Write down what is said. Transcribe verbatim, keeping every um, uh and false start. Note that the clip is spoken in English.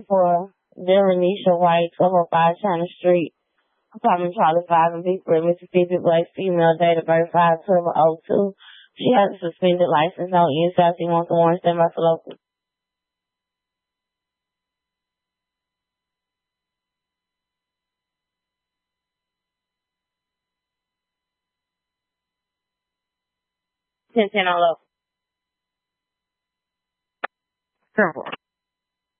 for Delanisha White, two oh five China Street, apartment Charlie five in Vicksburg, Mississippi, black female, date of birth five twelve oh two. She has a suspended license, no inside. She wants to warn stand by for local. ten ten on local. Simple.